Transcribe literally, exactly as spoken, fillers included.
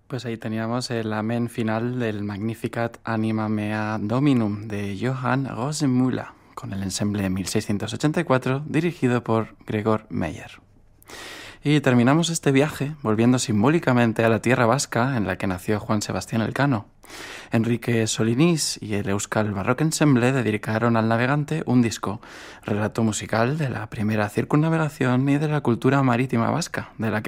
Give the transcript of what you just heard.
Pues ahí teníamos el amén final del Magnificat Anima Mea Dominum de Johann Rosenmüller, con el ensemble mil seiscientos ochenta y cuatro, dirigido por Gregor Meyer. Y terminamos este viaje volviendo simbólicamente a la tierra vasca en la que nació Juan Sebastián Elcano. Enrique Solinís y el Euskal Baroque Ensemble dedicaron al navegante un disco, relato musical de la primera circunnavegación y de la cultura marítima vasca, de la que